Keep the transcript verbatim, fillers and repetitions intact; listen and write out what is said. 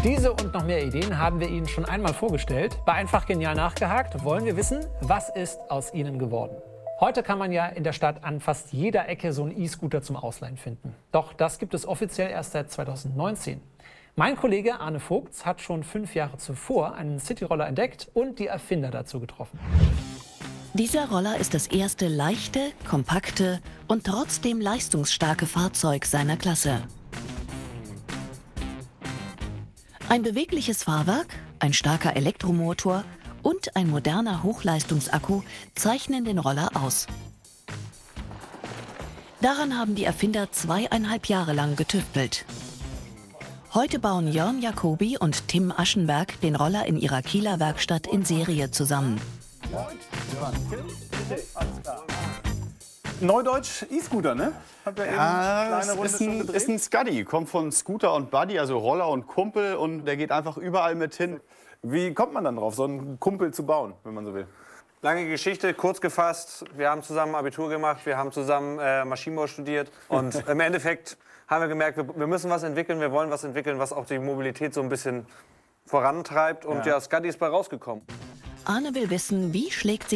Diese und noch mehr Ideen haben wir Ihnen schon einmal vorgestellt. Bei Einfach Genial nachgehakt wollen wir wissen, was ist aus ihnen geworden. Heute kann man ja in der Stadt an fast jeder Ecke so einen E-Scooter zum Ausleihen finden. Doch das gibt es offiziell erst seit zweitausendneunzehn. Mein Kollege Arne Vogts hat schon fünf Jahre zuvor einen Cityroller entdeckt und die Erfinder dazu getroffen. Dieser Roller ist das erste leichte, kompakte und trotzdem leistungsstarke Fahrzeug seiner Klasse. Ein bewegliches Fahrwerk, ein starker Elektromotor und ein moderner Hochleistungsakku zeichnen den Roller aus. Daran haben die Erfinder zweieinhalb Jahre lang getüftelt. Heute bauen Jörn Jacobi und Tim Aschenberg den Roller in ihrer Kieler Werkstatt in Serie zusammen. Neudeutsch E-Scooter, ne? Hab ja, Ja, eben das ist ein, ist ein Scuddy, kommt von Scooter und Buddy, also Roller und Kumpel, und der geht einfach überall mit hin. Wie kommt man dann drauf, so einen Kumpel zu bauen, wenn man so will? Lange Geschichte, kurz gefasst. Wir haben zusammen Abitur gemacht, wir haben zusammen äh, Maschinenbau studiert und im Endeffekt haben wir gemerkt, wir, wir müssen was entwickeln, wir wollen was entwickeln, was auch die Mobilität so ein bisschen vorantreibt, und ja, ja Scuddy ist bei rausgekommen. Arne will wissen, wie schlägt sich